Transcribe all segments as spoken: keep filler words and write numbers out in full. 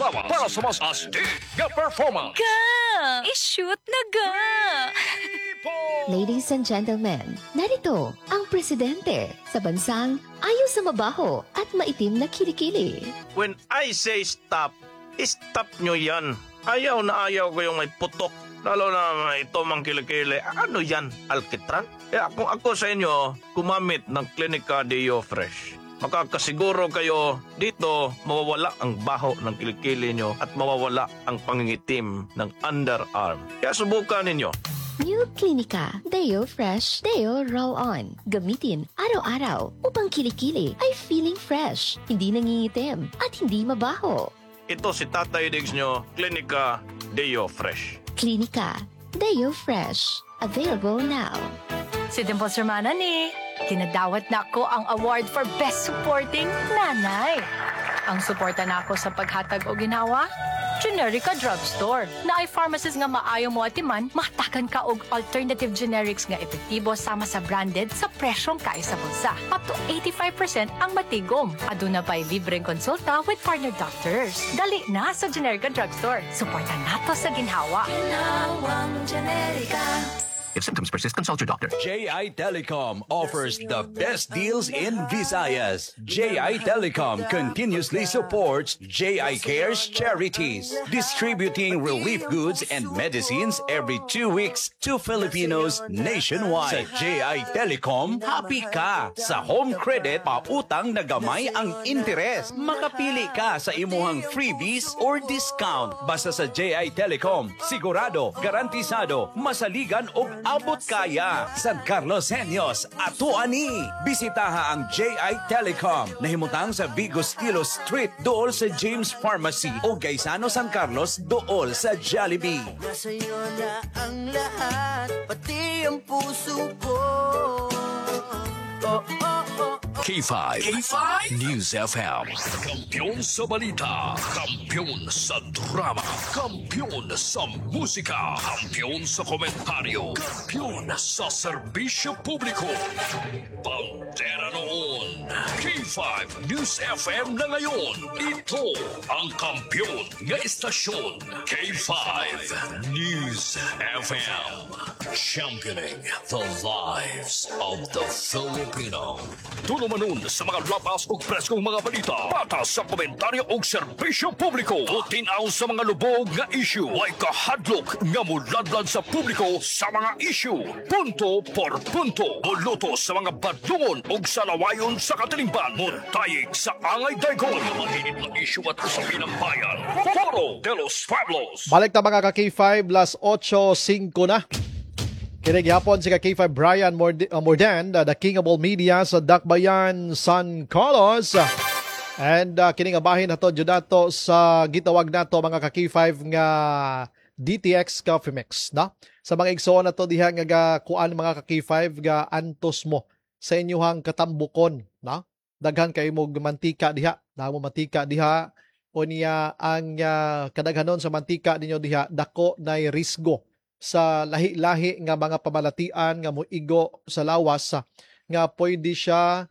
lawas para sa mas astig na performance. Ga! I-shoot na ga! Ladies and gentlemen, narito ang presidente sa bansang ayaw sa mabaho at maitim na kilikili. When I say stop, stop nyo yan. Ayaw na ayaw ko yung may putok. Lalo na ito mang kilikili. Ano yan? Alkitran? Kaya kung ako sa inyo, gumamit ng Clinica Deo Fresh. Makakasiguro kayo dito mawawala ang baho ng kilikili nyo at mawawala ang pangingitim ng underarm. Kaya subukan ninyo. New Clinica Deo Fresh Deo Roll-On. Gamitin araw-araw upang kilikili ay feeling fresh, hindi nangingitim at hindi mabaho. Ito si Tatay Diggs nyo, Clinica Deo Fresh. Clinica Deo Fresh. Available now. Si Dimples Hermana ni, kinadawat na ako ang award for Best Supporting Nanay. Ang suporta na ako sa paghatag o ginawa, Generica Drugstore. Na ay pharmacist nga maayo mo atiman, matakan ka og alternative generics nga epektibo sama sa branded sa presyong kaya sa bulsa. Up to eighty-five percent ang matigom. Aduna pa'y libreng konsulta with partner doctors. Dali na sa Generica Drugstore. Suporta nato sa ginhawa. Ginhawang Generica. If symptoms persist, consult your doctor. J I Telecom offers the best deals in Visayas. J I Telecom continuously supports J I Cares charities, distributing relief goods and medicines every two weeks to Filipinos nationwide. Sa J I Telecom, happy ka! Sa home credit, pautang na gamay ang interes. Makapili ka sa imuhang freebies or discount. Basta sa J I Telecom, sigurado, garantisado, masaligan o abot kaya. San Carlos Senyos, ato ani. Bisitaha ang J I Telecom. Nahimutang sa Vigo Stilo Street, dool sa James Pharmacy o Gaisano San Carlos, dool sa Jollibee. Sa'yo na ang lahat, pati ang puso ko. Oh, oh, oh. K five. K five News F M. Kampiyon sa balita. Kampiyon sa drama. Kampiyon sa musika. Kampiyon sa komentaryo. Kampiyon sa serbisyo publiko. Pantera noon. K five News F M na ngayon. Ito ang kampiyon ng istasyon. K five News F M. Championing the lives of the Filipino. Tulo manon sa mga lapas o preskong mga balita. Patas sa komentaryo o serbisyo publiko. Tutinaw sa mga lubog nga issue. Way kahadlok nga muladlad sa publiko sa mga issue. Punto por punto. Buluto sa mga badlungon o salawayon sa katilingban. Muntayig sa angay daygon. Mga mahinit na issue at usapin ng bayan. Foro de los Pueblos. Balik na mga ka-K five, las eight oh five na. Kinig yapon si ka-K five Brian Mordan, uh, the king of all media sa Dakbayan, San Carlos. And uh, kining abahin na to, dato sa gitawag na to mga ka-K five nga D T X Coffee Mix. No? Sa mga igsoon na to diha nga kuan mga ka-K five nga antos mo sa inyuhang katambukon. No? Daghan kayo mo mantika diha. Daghan mo mantika diha. O niya ang uh, kadaghanon sa mantika ninyo diha, dako na risgo sa lahi-lahi nga mga pamalatian nga moigo sa lawas nga pwede siya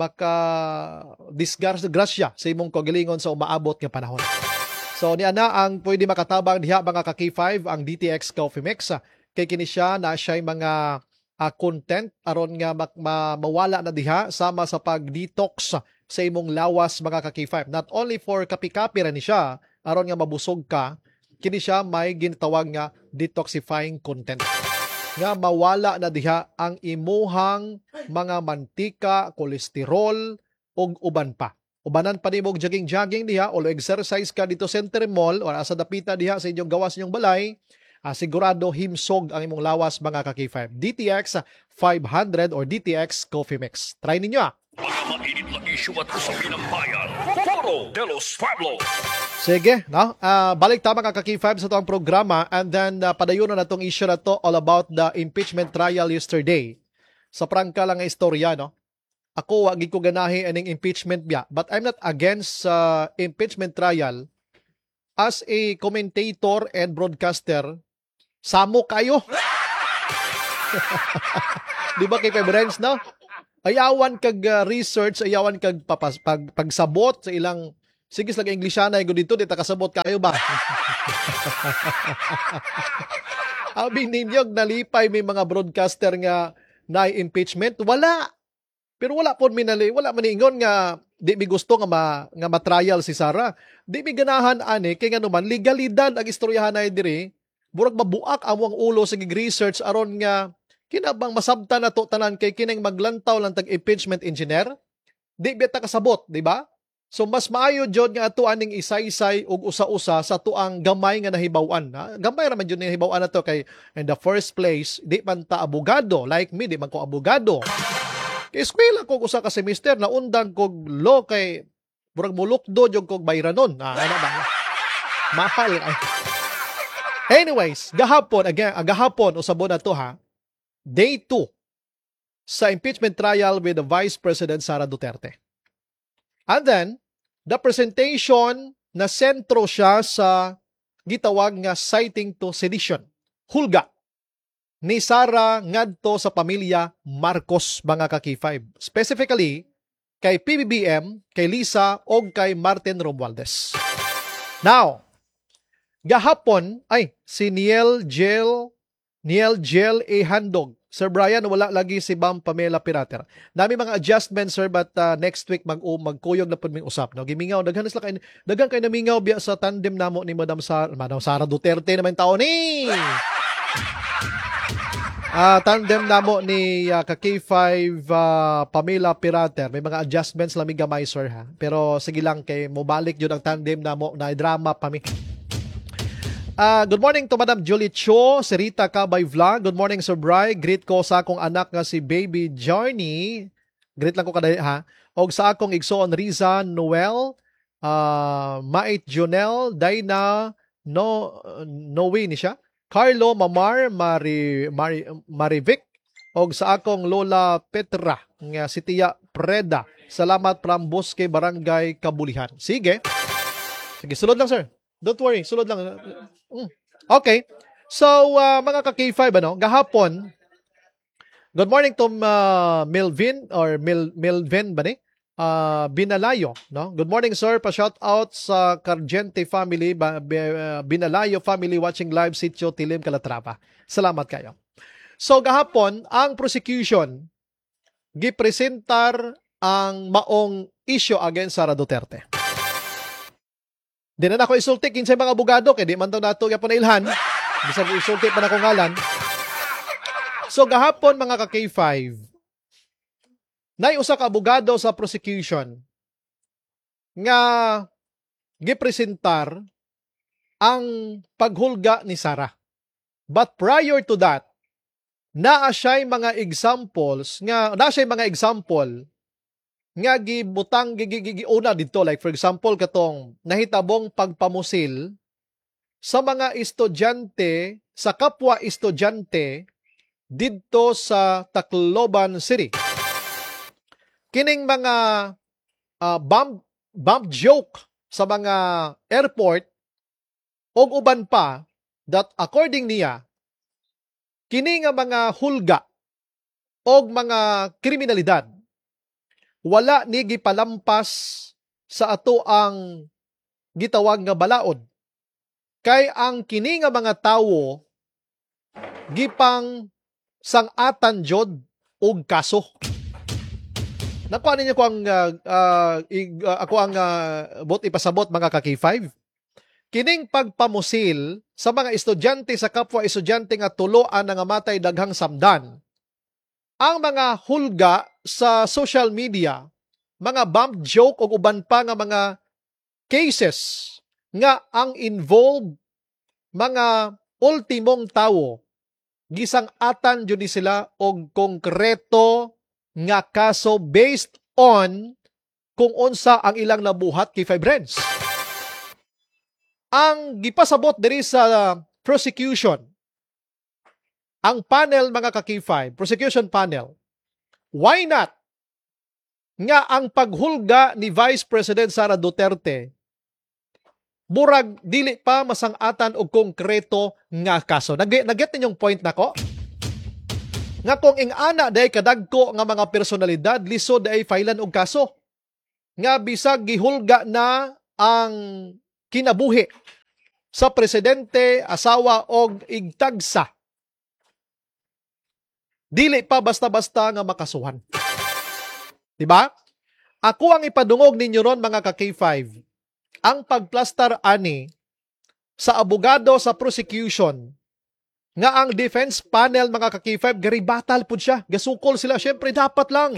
maka-disgrasya sa imong kagalingon sa umaabot nga panahon. So niya na ang pwede makatabang diha mga ka-K five ang D T X Coffee Mix. Kay kini siya na siya'y mga uh, content aron nga mak- ma- mawala na diha sama sa pag-detox sa imong lawas mga ka-K five. Not only for kapi-kapi ra ni siya aron nga mabusog ka, kini siya may ginatawag nga detoxifying content. Nga mawala na diha ang imuhang mga mantika, kolesterol, ug uban pa. Ubanan pa nimo og jogging-jogging diha o exercise ka dito sa Center Mall o asa dapita diha sa inyong gawas ninyong balay, ah, sigurado himsog ang imong lawas mga ka-K five. D T X five hundred or D T X Coffee Mix. Try ninyo ah. Mga mainit na issue at usapin ng bayan. Foro de los Pueblos. Sige, no? Uh, balik tama ka ka-K five sa itong programa and then uh, padayon na itong issue na to all about the impeachment trial yesterday. Sa prangka lang nga istorya, no? Ako, wag ko ganahi aning impeachment biya, but I'm not against uh, impeachment trial. As a commentator and broadcaster, samo kayo. Di ba kay Febrens, no? Ayawan kag uh, research, ayawan kag papas, pag, pagsabot sa ilang Sige, slag Englishana yung dito, di ta kasabot kayo ba? Abi ninyo, nalipay may mga broadcaster nga na impeachment. Wala. Pero wala po minali, wala maningon nga di mi gusto nga ma, nga matrial si Sara. Di mi ganahan ani kay nga naman legalidad ang istoryahan na diri. Burag mabuak among ulo sa gig-research aron nga kinabang masabtan na to tanan kay kining maglantaw lang tag impeachment engineer. Di beta kasabot, di ba? So mas maayo jud nga ato aning isaysay og usa-usa sa tuang gamay nga nahibaw-an. Ha? Gamay ra man jud nahibaw-an na to kay in the first place di man ta abogado like me, di man ko abogado. Kay eskwela ko usa ka semester na undang kog law kay burag mulukdo jud kog bayranon. Ah, ano ba? Mahal. Ay. Anyways, gahapon again, gahapon usabon na to ha. Day two sa impeachment trial with the Vice President Sara Duterte. And then, the presentation na sentro siya sa gitawag nga citing to sedition. Hulga ni Sara ngadto sa pamilya Marcos mga ka-K five. Specifically, kay P B B M, kay Lisa, o kay Martin Romualdez. Now, gahapon, ay, si Niel Gel, Niel Gel A. Handog. Sir Brian, wala lagi si Ma'am Pamela Pirater. Nami mga adjustments, sir, but uh, next week mag magkuyog na pud ming usap. No? Gimingaw, daghan sila kay daghan kay namingaw biya sa tandem namo ni Madam Sara, Madam Sara Duterte naman tao ni. Ah, uh, tandem namo ni uh, ka K five uh, Pamela Pirater. May mga adjustments lamig gamay, sir, ha. Pero sige lang kay mobalik jud ang tandem namo na drama pa mi. Uh, good morning to Madam Julie Cho, si Rita Kabay Vlog. Good morning, Sir Bry. Greet ko sa akong anak nga si Baby Journey. Greet lang ko kada ha. Og sa akong igsoon Riza Noel, uh, Mait Jonel, Dina, no, Noe ni siya. Carlo Mamar, Mari, Mari, Marivic. Og sa akong Lola Petra, nga si Tia Preda. Salamat from Bosque, Barangay Kabulihan. Sige. Sige, sulod lang, sir. Don't worry, sulod lang. Mm. Okay. So, uh, mga ka-K five, ano, gahapon, good morning to uh, Melvin, or Mil, Melvin ba ni? Uh, Binalayo, no? Good morning, sir. Pa-shout out sa Cargente family, ba, uh, Binalayo family watching live Sitio Tilim, Calatrava. Salamat kayo. So, gahapon, ang prosecution, gipresentar ang maong issue against Sara Duterte. Di na ako isulti kinsay mga abogado kay di man to nato gyapon na ilhan. Bisag isulti pa na ko ngalan. So gahapon mga ka K five, nay usa ka abogado sa prosecution nga gipresentar ang paghulga ni Sara. But prior to that, naa siya'y mga examples nga naa siya'y mga example nga gibutang gigigiuna dito, like for example katong nahitabong pagpamusil sa mga estudyante, sa kapwa estudyante didto sa Tacloban City. Kining mga uh, bomb bomb joke sa mga airport og uban pa that according niya kini nga mga hulga og mga kriminalidad wala ni gipalampas sa ato ang gitawag nga balaod. Kay ang kini nga mga tawo gipang sang-atan jod og kaso. Nakuha ninyo ko ang uh, uh, ig, uh, ako ang uh, bot ipasabot mga ka K five. Kining pagpamusil sa mga estudyante sa kapwa estudyante nga tuloan nga matay daghang samdan. Ang mga hulga sa social media, mga bomb joke o uban pa nga mga cases nga ang involved mga ultimong tawo, gisang-atan jud sila og konkreto nga kaso based on kung unsa ang ilang nabuhat kay five Reds. Ang gipasabot diri sa prosecution, ang panel mga ka K five, prosecution panel, why not nga ang paghulga ni Vice President Sara Duterte burag dili pa masang-atan og konkreto nga kaso. Nag naget ninyong point nako? Nga kung ing-ana day kadagko nga mga personalidad lisod ay filean og kaso. Nga bisag gihulga na ang kinabuhi sa presidente, asawa og igtagsa. Dili pa basta-basta nga makasuhan. Diba? Ako ang ipadungog ninyo ron mga ka-K five. Ang pagplastar ani sa abogado sa prosecution nga ang defense panel mga ka-K five garibatal pud siya. Gasukol sila. Syempre dapat lang.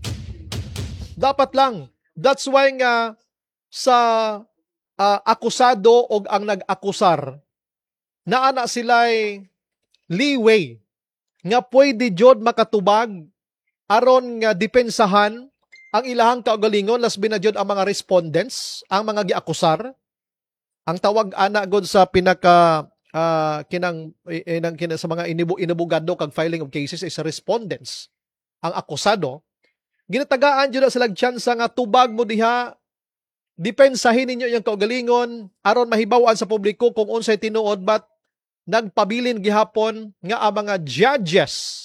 Dapat lang. That's why nga sa uh, akusado o ang nag-akusar na ana sila'y leeway nga pwede jod makatubag aron nga depensahan ang ilahang kaugalingon las binajod ang mga respondents, ang mga giakusar. Ang tawag ana god sa pinaka uh, kinang inang kinang sa mga inibu inabugado kag filing of cases is respondents. Ang akusado ginatagaan jud sila tsansa nga tubag mo diha, depensahin ninyo yung kaugalingon aron mahibaw-an sa publiko kung unsay tinuod, but nagpabilin gihapon nga ang mga judges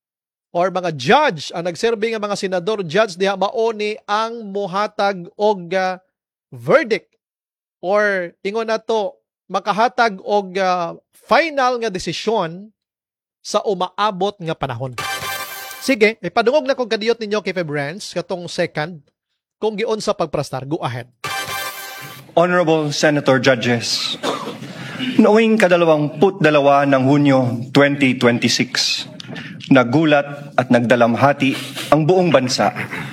or mga judge ang nagserbe nga mga senador judge diha maoni ang mohatag og uh, verdict or ingon nato makahatag og uh, final nga desisyon sa umaabot nga panahon. Sige, ipadungog na kong kadiyot ninyo kay Febrance katong second kung gion sa pagprastar. Go ahead. Honorable Senator Judges, noong kadalawamput dalawa ng Hunyo twenty twenty-six, nagulat at nagdalamhati ang buong bansa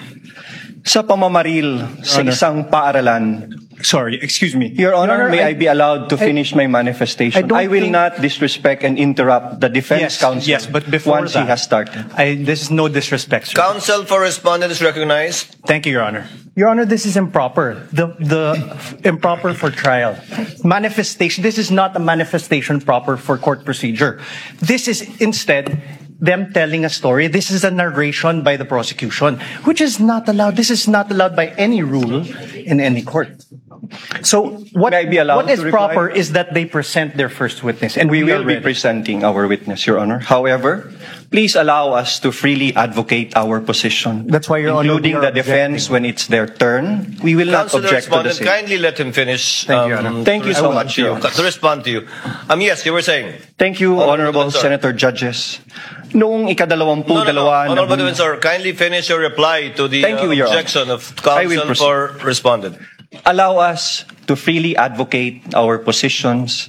sa pamamaril sa Honor. isang paaralan. Sorry, excuse me. Your Honor, Your Honor, may I, I- be allowed to I- finish my manifestation? I don't I will think- not disrespect and interrupt the defense Yes, counsel yes, but before once that, he has started. I, this is no disrespect, sir. Counsel for respondent is recognized. Thank you, Your Honor. Your Honor, this is improper. The the improper for trial. Manifestation. This is not a manifestation proper for court procedure. This is instead them telling a story. This is a narration by the prosecution, which is not allowed. This is not allowed by any rule in any court. So what, May I be allowed what is to reply? proper is that they present their first witness, and We we, will are be ready. presenting our witness, Your Honor. However, please allow us to freely advocate our position. That's why, Your Honor, including we are the defense objecting. when it's their turn. We will not Counsel object to the respondent, same. kindly let him finish. Thank you, Your Honor. Thank to you so respond much, to you. Your Honor. To respond to you. Um, yes, you were saying. Thank you, Honorable Honorable Defensor. Senator Judges. Noong ikadalawampu No, no, no. dalawa ng Honorable Defensor, kindly finish your reply to the Thank you, uh, Your Honor. objection of I will counsel proceed. for respondent. allow us to freely advocate our positions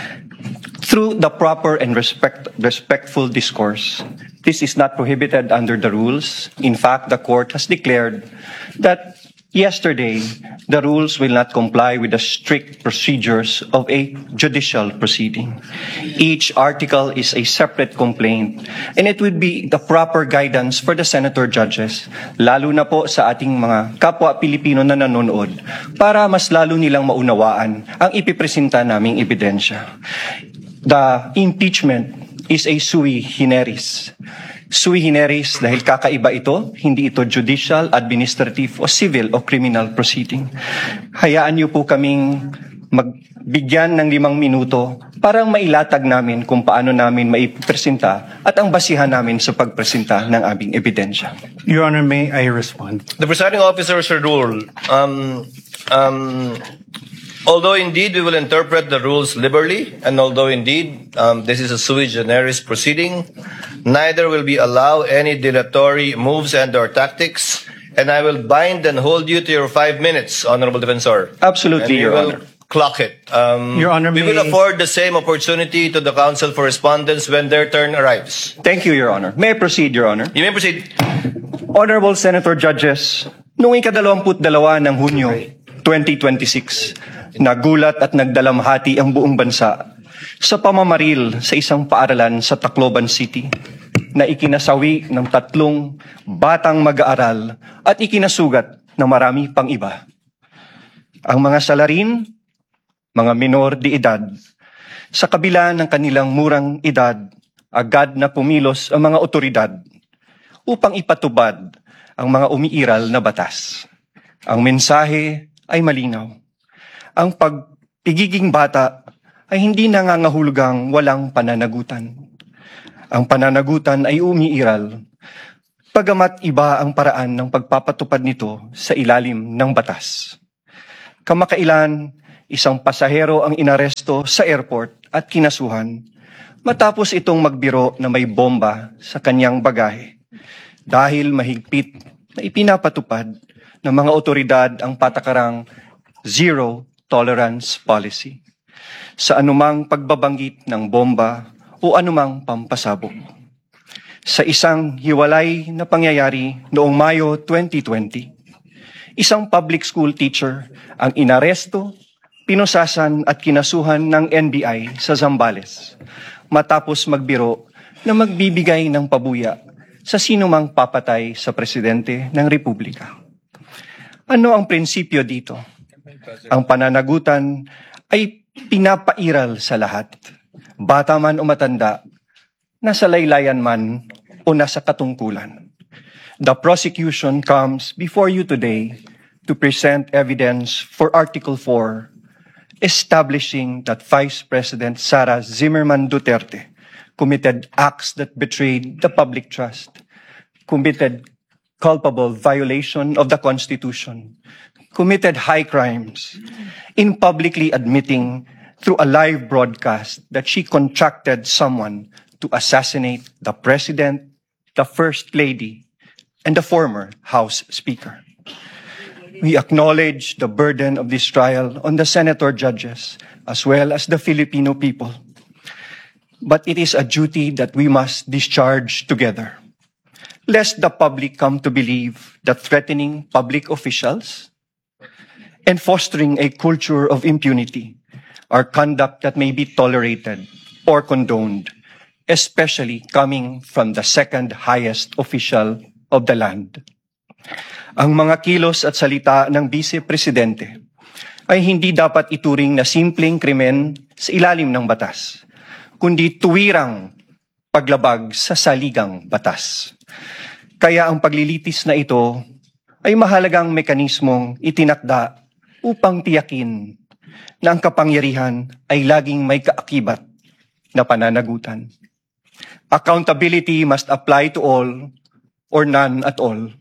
through the proper and respect, respectful discourse. This is not prohibited under the rules. In fact, the court has declared that yesterday, the rules will not comply with the strict procedures of a judicial proceeding. Each article is a separate complaint, and it would be the proper guidance for the senator judges, lalo na po sa ating mga kapwa Pilipino na nanonood, para mas lalo nilang maunawaan ang ipipresenta naming ebidensya. The impeachment is a sui generis. Sui generis dahil kakaiba ito, hindi ito judicial, administrative, o civil o criminal proceeding. Hayaan niyo po kaming magbigyan ng limang minuto para mailatag namin kung paano namin maipresenta at ang basihan namin sa pagpresenta ng aming ebidensya. Your Honor, may I respond? The presiding officer should rule. Um, um, although indeed we will interpret the rules liberally, and although indeed um, this is a sui generis proceeding, neither will we allow any dilatory moves and or tactics, and I will bind and hold you to your five minutes, Honorable Defensor. Absolutely, And we Your will Honor. Clock it. Um, Your Honor, we may- will afford the same opportunity to the counsel for respondents when their turn arrives. Thank you, Your Honor. May I proceed, Your Honor? You may proceed. Honorable Senator Judges, noong ikadalawamput dalawa ng Hunyo twenty twenty-six, nagulat at nagdalamhati ang buong bansa sa pamamaril sa isang paaralan sa Tacloban City na ikinasawi ng tatlong batang mag-aaral at ikinasugat ng marami pang iba. Ang mga salarin, mga minor de edad, sa kabila ng kanilang murang edad, agad na pumilos ang mga otoridad upang ipatubad ang mga umiiral na batas. Ang mensahe ay malinaw. Ang pagpigiging bata ay hindi nangangahulugang walang pananagutan. Ang pananagutan ay umiiral, pagamat iba ang paraan ng pagpapatupad nito sa ilalim ng batas. Kamakailan, isang pasahero ang inaresto sa airport at kinasuhan matapos itong magbiro na may bomba sa kanyang bagahe dahil mahigpit na ipinapatupad ng mga otoridad ang patakarang zero tolerance policy sa anumang pagbabanggit ng bomba o anumang pampasabog. Sa isang hiwalay na pangyayari noong Mayo twenty twenty, isang public school teacher ang inaresto, pinusasan at kinasuhan ng N B I sa Zambales matapos magbiro na magbibigay ng pabuya sa sinumang papatay sa presidente ng Republika. Ano ang prinsipyo dito? Ang pananagutan ay pinapairal sa lahat, bata man o matanda, nasa laylayan man o nasa katungkulan. The prosecution comes before you today to present evidence for Article four, establishing that Vice President Sara Zimmerman Duterte committed acts that betrayed the public trust, committed culpable violation of the Constitution, committed high crimes in publicly admitting through a live broadcast that she contracted someone to assassinate the President, the First Lady, and the former House Speaker. We acknowledge the burden of this trial on the senator judges as well as the Filipino people. But it is a duty that we must discharge together, lest the public come to believe that threatening public officials and fostering a culture of impunity are conduct that may be tolerated or condoned, especially coming from the second highest official of the land. Ang mga kilos at salita ng Vice Presidente ay hindi dapat ituring na simpleng krimen sa ilalim ng batas, kundi tuwirang paglabag sa saligang batas. Kaya ang paglilitis na ito ay mahalagang mekanismong itinakda upang tiyakin na ang kapangyarihan ay laging may kaakibat na pananagutan. Accountability must apply to all or none at all.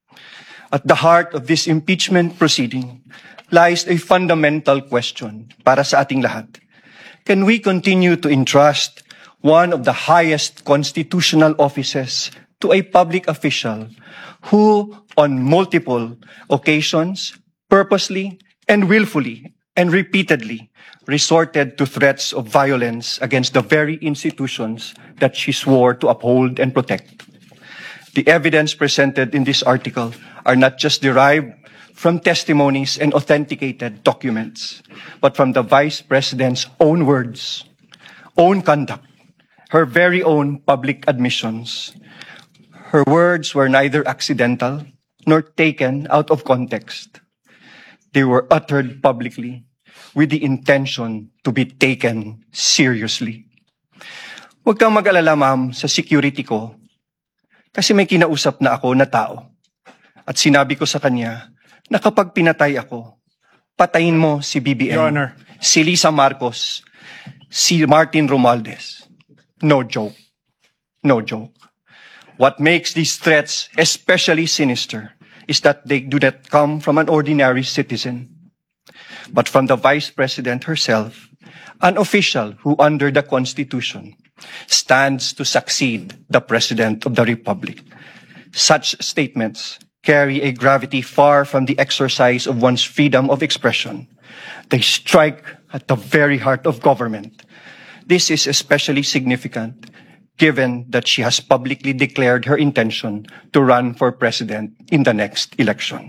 At the heart of this impeachment proceeding lies a fundamental question para sa ating lahat. Can we continue to entrust one of the highest constitutional offices to a public official who, on multiple occasions, purposely and willfully and repeatedly resorted to threats of violence against the very institutions that she swore to uphold and protect? The evidence presented in this article are not just derived from testimonies and authenticated documents, but from the Vice President's own words, own conduct, her very own public admissions. Her words were neither accidental nor taken out of context. They were uttered publicly with the intention to be taken seriously. Huwag kang mag-alala, ma'am, sa security ko, kasi may kinausap na ako na tao. At sinabi ko sa kanya na kapag pinatay ako, patayin mo si B B M, Your Honor. si Lisa Marcos, si Martin Romualdez. No joke. No joke. What makes these threats especially sinister is that they do not come from an ordinary citizen, but from the Vice President herself, an official who under the Constitution stands to succeed the President of the Republic. Such statements carry a gravity far from the exercise of one's freedom of expression. They strike at the very heart of government. This is especially significant given that she has publicly declared her intention to run for president in the next election.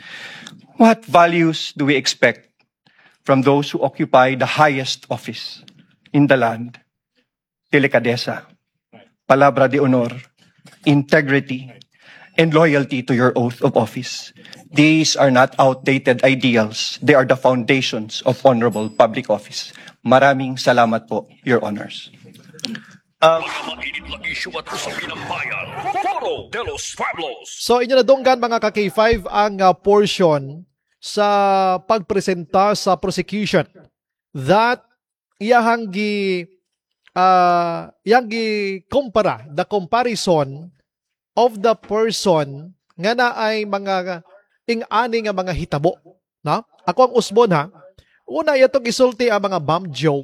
What values do we expect from those who occupy the highest office in the land? Delicadeza, palabra de honor, integrity, and loyalty to your oath of office. These are not outdated ideals. They are the foundations of honorable public office. Maraming salamat po, Your Honors. Mga mainit na isyu at usapin ng bayan. Foro de los Pueblos. So inyo na donggan mga ka-K five ang uh, portion sa pagpresenta sa prosecution that iyahang gi uh, iyang gi kumpara, the comparison of the person nga na ay mga ing-ani nga mga hitabo, no? Ako ang usbon ha. Una, itong isulti ang mga bomb joke